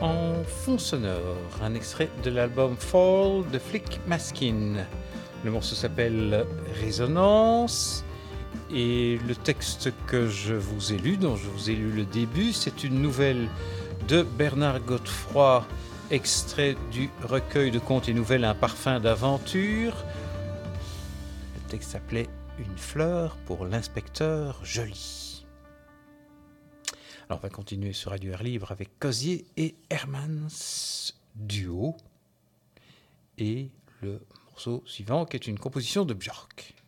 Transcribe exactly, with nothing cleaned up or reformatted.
En fond sonore, un extrait de l'album Fall de Flick Maskin. Le morceau s'appelle Résonance et le texte que je vous ai lu, dont je vous ai lu le début, c'est une nouvelle de Bernard Godefroy, extrait du recueil de contes et nouvelles Un parfum d'aventure. Le texte s'appelait Une fleur pour l'inspecteur Joly. Alors on va continuer sur Radio Air Libre avec Cozier et Hermans duo et le morceau suivant qui est une composition de Björk.